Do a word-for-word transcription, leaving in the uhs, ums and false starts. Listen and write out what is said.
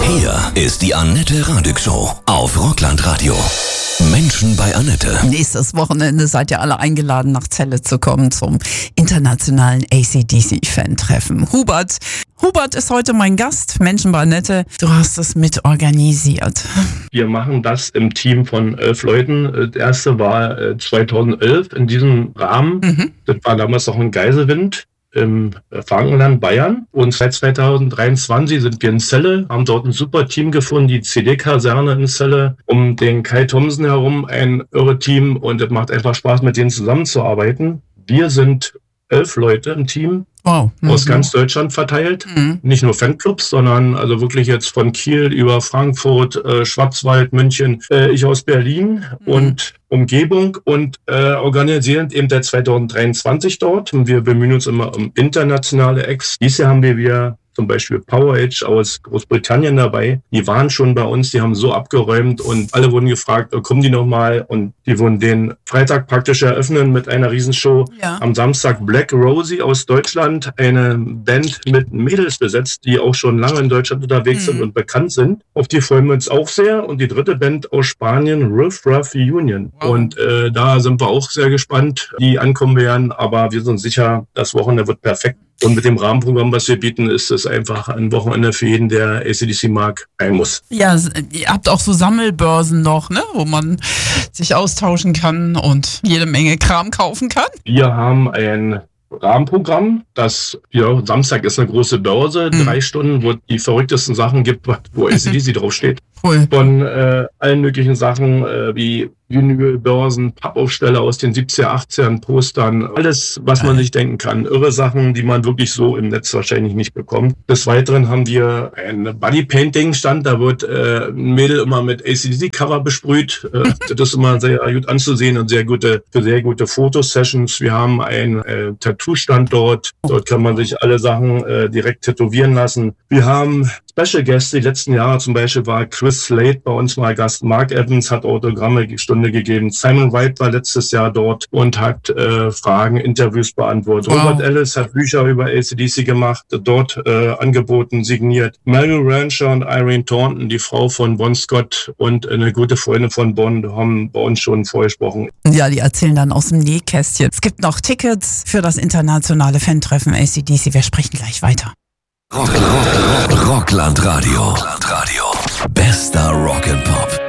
Hier ist die Annette Radig Show auf Rockland Radio. Menschen bei Annette. Nächstes Wochenende seid ihr alle eingeladen, nach Celle zu kommen zum internationalen A C D C-Fan-Treffen. Hubert, Hubert ist heute mein Gast. Menschen bei Annette, du hast es mit organisiert. Wir machen das im Team von elf Leuten. Das erste war zweitausendelf in diesem Rahmen. Mhm. Das war damals noch ein Geiselwind im Frankenland Bayern. Und seit zweitausenddreiundzwanzig sind wir in Celle, haben dort ein super Team gefunden, die C D-Kaserne in Celle, um den Kai Thomsen herum, ein irre Team, und es macht einfach Spaß, mit denen zusammenzuarbeiten. Wir sind elf Leute im Team. Wow. Mhm. Aus ganz Deutschland verteilt. Mhm. Nicht nur Fanclubs, sondern also wirklich jetzt von Kiel über Frankfurt, äh, Schwarzwald, München, äh, ich aus Berlin mhm. und Umgebung, und äh, organisieren eben seit zweitausenddreiundzwanzig dort. Und wir bemühen uns immer um internationale Acts. Dieses Jahr haben wir wieder zum Beispiel Power Age aus Großbritannien dabei. Die waren schon bei uns, die haben so abgeräumt, und alle wurden gefragt, kommen die nochmal? Und die wurden den Freitag praktisch eröffnen mit einer Riesenshow. Ja. Am Samstag Black Rosie aus Deutschland, eine Band mit Mädels besetzt, die auch schon lange in Deutschland unterwegs mhm. sind und bekannt sind. Auf die freuen wir uns auch sehr. Und die dritte Band aus Spanien, Riff Raff Union. Wow. Und äh, da sind wir auch sehr gespannt, die ankommen werden. Aber wir sind sicher, das Wochenende wird perfekt. Und mit dem Rahmenprogramm, was wir bieten, ist es einfach ein Wochenende für jeden, der A C D C mag, ein Muss. Ja, ihr habt auch so Sammelbörsen noch, ne, wo man sich austauschen kann und jede Menge Kram kaufen kann. Wir haben ein Rahmenprogramm, das, ja, Samstag ist eine große Börse, mhm. drei Stunden, wo die verrücktesten Sachen gibt, wo A C D C draufsteht. Cool. Von äh, allen möglichen Sachen äh, wie Vinylbörsen, Pappaufsteller aus den siebziger, achtziger, Postern, alles, was man sich denken kann. Irre Sachen, die man wirklich so im Netz wahrscheinlich nicht bekommt. Des Weiteren haben wir ein Bodypainting-Stand, da wird äh, ein Mädel immer mit A C D C-Cover besprüht. Äh, das ist immer sehr gut anzusehen und sehr gute, für sehr gute Fotosessions. Wir haben einen äh, Tattoo-Stand dort. Dort kann man sich alle Sachen äh, direkt tätowieren lassen. Wir haben Special Gäste. Die letzten Jahre zum Beispiel war Chris Slade bei uns mal Gast. Mark Evans hat Autogramme Stunde gegeben. Simon Wright war letztes Jahr dort und hat äh, Fragen, Interviews beantwortet. Wow. Robert Ellis hat Bücher über A C D C gemacht, dort äh, angeboten, signiert. Mary Rancher und Irene Thornton, die Frau von Bon Scott und eine gute Freundin von Bon, haben bei uns schon vorgesprochen. Ja, die erzählen dann aus dem Nähkästchen. Es gibt noch Tickets für das internationale Fan-Treffen A C D C. Wir sprechen gleich weiter. Rock, Rock, Rock, Rockland Radio. Rockland Radio. Bester Rock and Pop.